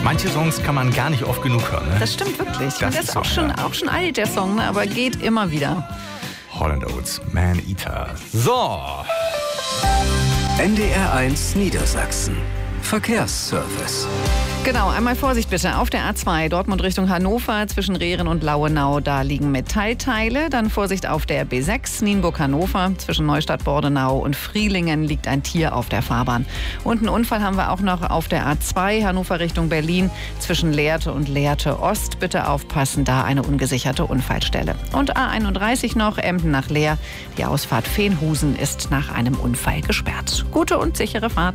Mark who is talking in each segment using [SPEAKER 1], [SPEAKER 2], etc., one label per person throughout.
[SPEAKER 1] Manche Songs kann man gar nicht oft genug hören. Ne?
[SPEAKER 2] Das stimmt wirklich.
[SPEAKER 1] Das
[SPEAKER 2] ist
[SPEAKER 1] ist
[SPEAKER 2] auch
[SPEAKER 1] so,
[SPEAKER 2] schon alt, der Song, ne? Aber geht immer wieder.
[SPEAKER 1] Hall & Oates, Man Eater. So.
[SPEAKER 3] NDR1 Niedersachsen. Verkehrsservice.
[SPEAKER 2] Genau, einmal Vorsicht bitte. Auf der A2 Dortmund Richtung Hannover zwischen Rehren und Lauenau, da liegen Metallteile. Dann Vorsicht auf der B6 Nienburg-Hannover zwischen Neustadt-Bordenau und Frielingen liegt ein Tier auf der Fahrbahn. Und einen Unfall haben wir auch noch auf der A2 Hannover Richtung Berlin zwischen Lehrte und Lehrte Ost. Bitte aufpassen, da eine ungesicherte Unfallstelle. Und A31 noch, Emden nach Leer. Die Ausfahrt Veenhusen ist nach einem Unfall gesperrt. Gute und sichere Fahrt.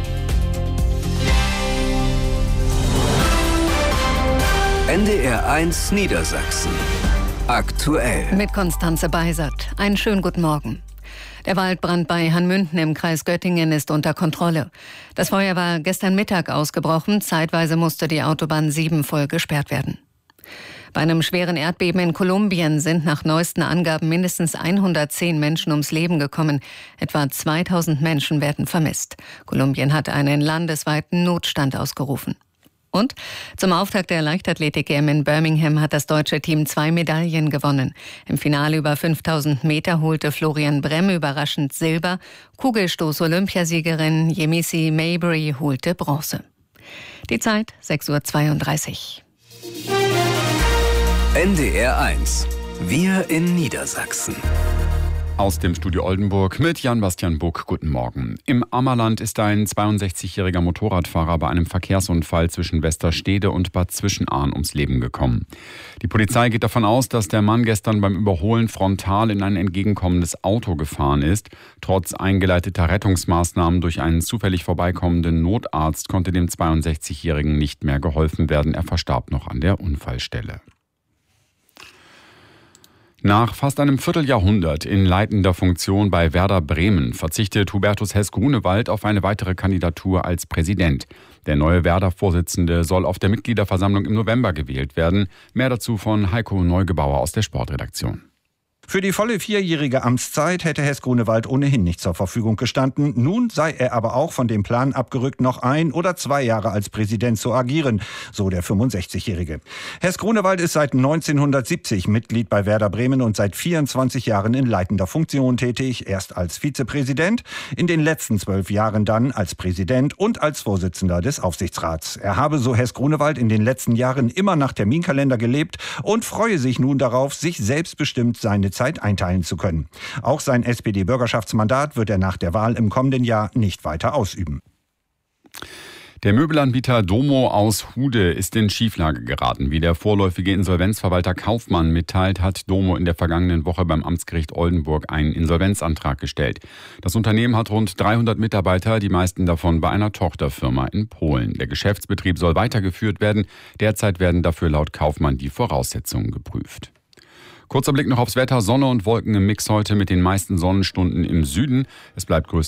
[SPEAKER 3] NDR1 Niedersachsen. Aktuell.
[SPEAKER 4] Mit Konstanze Beisert. Einen schönen guten Morgen. Der Waldbrand bei Hanmünden im Kreis Göttingen ist unter Kontrolle. Das Feuer war gestern Mittag ausgebrochen. Zeitweise musste die Autobahn 7 voll gesperrt werden. Bei einem schweren Erdbeben in Kolumbien sind nach neuesten Angaben mindestens 110 Menschen ums Leben gekommen. Etwa 2000 Menschen werden vermisst. Kolumbien hat einen landesweiten Notstand ausgerufen. Und zum Auftakt der Leichtathletik-EM in Birmingham hat das deutsche Team 2 Medaillen gewonnen. Im Finale über 5000 Meter holte Florian Bremm überraschend Silber. Kugelstoß-Olympiasiegerin Yemisi Mabry holte Bronze. Die Zeit 6:32 Uhr.
[SPEAKER 3] NDR1. Wir in Niedersachsen.
[SPEAKER 5] Aus dem Studio Oldenburg mit Jan-Bastian Buck. Guten Morgen. Im Ammerland ist ein 62-jähriger Motorradfahrer bei einem Verkehrsunfall zwischen Westerstede und Bad Zwischenahn ums Leben gekommen. Die Polizei geht davon aus, dass der Mann gestern beim Überholen frontal in ein entgegenkommendes Auto gefahren ist. Trotz eingeleiteter Rettungsmaßnahmen durch einen zufällig vorbeikommenden Notarzt konnte dem 62-jährigen nicht mehr geholfen werden. Er verstarb noch an der Unfallstelle. Nach fast einem Vierteljahrhundert in leitender Funktion bei Werder Bremen verzichtet Hubertus Heß-Grunewald auf eine weitere Kandidatur als Präsident. Der neue Werder-Vorsitzende soll auf der Mitgliederversammlung im November gewählt werden. Mehr dazu von Heiko Neugebauer aus der Sportredaktion.
[SPEAKER 6] Für die volle 4-jährige Amtszeit hätte Heß-Grunewald ohnehin nicht zur Verfügung gestanden. Nun sei er aber auch von dem Plan abgerückt, noch 1 oder 2 Jahre als Präsident zu agieren, so der 65-Jährige. Heß-Grunewald ist seit 1970 Mitglied bei Werder Bremen und seit 24 Jahren in leitender Funktion tätig. Erst als Vizepräsident, in den letzten 12 Jahren dann als Präsident und als Vorsitzender des Aufsichtsrats. Er habe, so Heß-Grunewald, in den letzten Jahren immer nach Terminkalender gelebt und freue sich nun darauf, sich selbstbestimmt seine Zeit einteilen zu können. Auch sein SPD-Bürgerschaftsmandat wird er nach der Wahl im kommenden Jahr nicht weiter ausüben.
[SPEAKER 5] Der Möbelanbieter Domo aus Hude ist in Schieflage geraten. Wie der vorläufige Insolvenzverwalter Kaufmann mitteilt, hat Domo in der vergangenen Woche beim Amtsgericht Oldenburg einen Insolvenzantrag gestellt. Das Unternehmen hat rund 300 Mitarbeiter, die meisten davon bei einer Tochterfirma in Polen. Der Geschäftsbetrieb soll weitergeführt werden. Derzeit werden dafür laut Kaufmann die Voraussetzungen geprüft. Kurzer Blick noch aufs Wetter. Sonne und Wolken im Mix heute mit den meisten Sonnenstunden im Süden. Es bleibt größtenteils